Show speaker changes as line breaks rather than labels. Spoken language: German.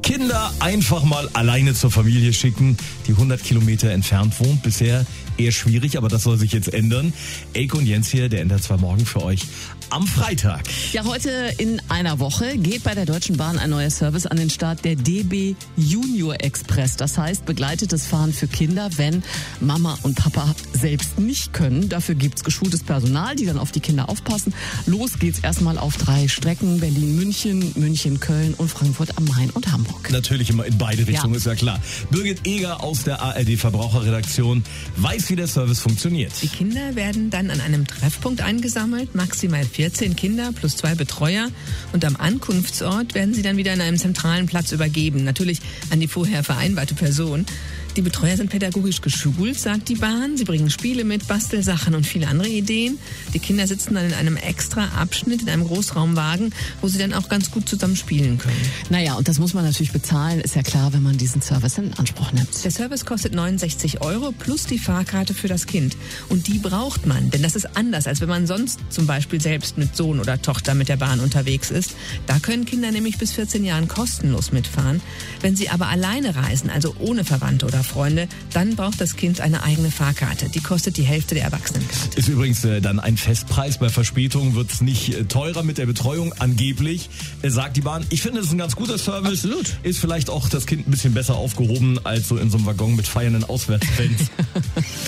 Kinder einfach mal alleine zur Familie schicken, die 100 Kilometer entfernt wohnt. Bisher eher schwierig, aber das soll sich jetzt ändern. Elke und Jens hier, der NDR 2 Morgen für euch am Freitag.
Ja, heute in einer Woche geht bei der Deutschen Bahn ein neuer Service an den Start, der DB Junior Express. Das heißt, begleitetes Fahren für Kinder, wenn Mama und Papa selbst nicht können. Dafür gibt's geschultes Personal, die dann auf die Kinder aufpassen. Los geht's erstmal auf 3 Strecken: Berlin-München, München-Köln und Frankfurt am Main und Hamburg.
Natürlich immer in beide Richtungen,
Ja.
ist ja klar. Birgit Eger aus der ARD-Verbraucherredaktion weiß, wie der Service funktioniert.
Die Kinder werden dann an einem Treffpunkt eingesammelt, maximal 14 Kinder plus 2 Betreuer. Und am Ankunftsort werden sie dann wieder an einem zentralen Platz übergeben. Natürlich an die vorher vereinbarte Person. Die Betreuer sind pädagogisch geschult, sagt die Bahn. Sie bringen Spiele mit, Bastelsachen und viele andere Ideen. Die Kinder sitzen dann in einem extra Abschnitt in einem Großraumwagen, wo sie dann auch ganz gut zusammen spielen können.
Naja, und das muss man natürlich bezahlen, ist ja klar, wenn man diesen Service in Anspruch nimmt.
Der Service kostet 69 € plus die Fahrkarte für das Kind. Und die braucht man, denn das ist anders, als wenn man sonst zum Beispiel selbst mit Sohn oder Tochter mit der Bahn unterwegs ist. Da können Kinder nämlich bis 14 Jahren kostenlos mitfahren. Wenn sie aber alleine reisen, also ohne Verwandte oder Freunde, dann braucht das Kind eine eigene Fahrkarte. Die kostet die Hälfte der Erwachsenenkarte.
Ist übrigens dann ein Festpreis. Bei Verspätung wird es nicht teurer mit der Betreuung, angeblich, sagt die Bahn. Ich finde, es ist ein ganz guter Service.
Absolut.
Ist vielleicht auch das Kind ein bisschen besser aufgehoben als so in so einem Waggon mit feiernden Auswärtsfans.